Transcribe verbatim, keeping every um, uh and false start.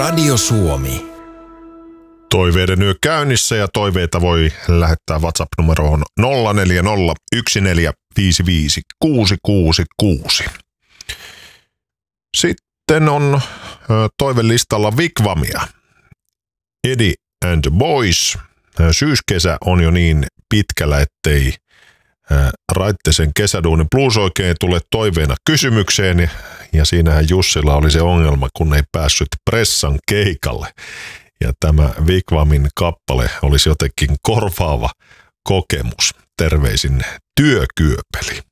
Radio Suomi. Toiveiden yö käynnissä ja toiveita voi lähettää WhatsApp-numeroon nolla neljä nolla yksi neljä viisi viisi kuusi kuusi kuusi. Sitten on toivelistalla Wigwamia. Eddie and the Boys. Syyskesä on jo niin pitkällä, ettei Raittisen kesäduunin blues oikein tule toiveena kysymykseen. Ja siinähän Jussilla oli se ongelma, kun ei päässyt pressan keikalle. Ja tämä Wigwamin kappale olisi jotenkin korvaava kokemus. Terveisin Työkyöpeli.